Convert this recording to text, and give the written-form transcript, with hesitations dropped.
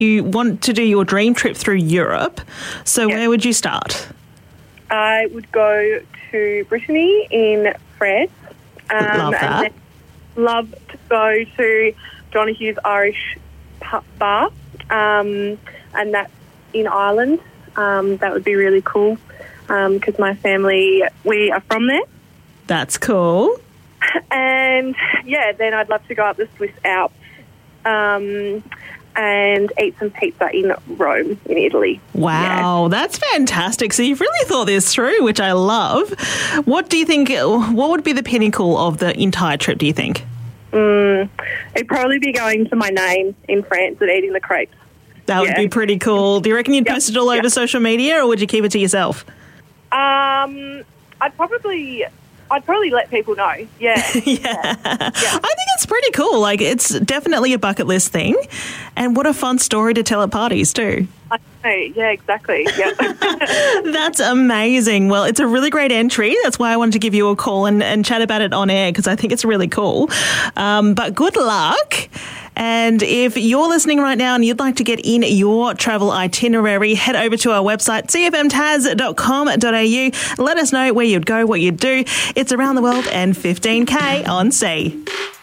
You want to do your dream trip through Europe. So where would you start? I would go to Brittany in France. Love that. And then love to go to Donohue's Irish Bar, and that's in Ireland. That would be really cool because my family, we are from there. That's cool. And, then I'd love to go up the Swiss Alps and eat some pizza in Rome, in Italy. Wow, that's fantastic. So you've really thought this through, which I love. What do you think, what would be the pinnacle of the entire trip, do you think? It'd probably be going to my name in France and eating the crepes. That would be pretty cool. Do you reckon you'd post it all over social media, or would you keep it to yourself? I'd probably let people know. Yeah. I think it's pretty cool. Like, it's definitely a bucket list thing. And what a fun story to tell at parties too. I know. Yeah, exactly. Yeah. That's amazing. Well, it's a really great entry. That's why I wanted to give you a call and chat about it on air, because I think it's really cool. But good luck. And if you're listening right now and you'd like to get in your travel itinerary, head over to our website, cfmtaz.com.au. Let us know where you'd go, what you'd do. It's Around the World and 15K on sea.